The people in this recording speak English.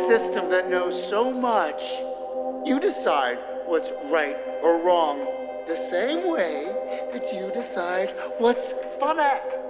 system that knows so much, you decide what's right or wrong the same way that you decide what's funny.